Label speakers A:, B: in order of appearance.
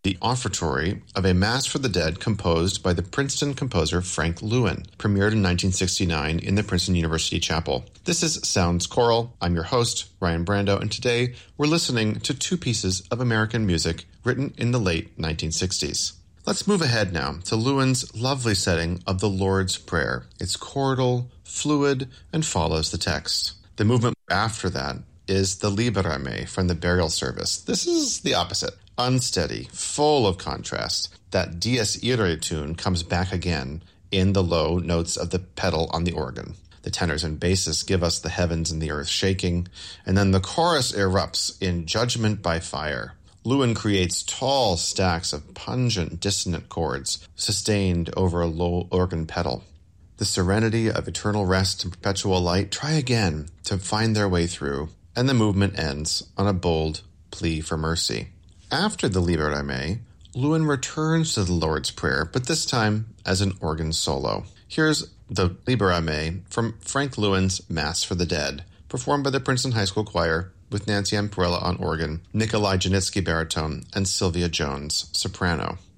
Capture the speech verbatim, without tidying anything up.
A: the offertory of a Mass for the Dead composed by the Princeton composer Frank Lewin, premiered in nineteen sixty-nine in the Princeton University Chapel. This is Sounds Choral. I'm your host, Ryan Brando, and today we're listening to two pieces of American music written in the late nineteen sixties. Let's move ahead now to Lewin's lovely setting of the Lord's Prayer. It's chordal, fluid, and follows the text. The movement after that is the Libera Me from the burial service. This is the opposite. Unsteady, full of contrast. That Dies Irae tune comes back again in the low notes of the pedal on the organ. The tenors and basses give us the heavens and the earth shaking, and then the chorus erupts in Judgment by Fire. Lewin creates tall stacks of pungent, dissonant chords, sustained over a low organ pedal. The serenity of eternal rest and perpetual light try again to find their way through, and the movement ends on a bold plea for mercy. After the Libera Me, Lewin returns to the Lord's Prayer, but this time as an organ solo. Here's the Libera Me from Frank Lewin's Mass for the Dead, performed by the Princeton High School Choir with Nancy Amparella on organ, Nikolai Janitsky baritone, and Sylvia Jones soprano.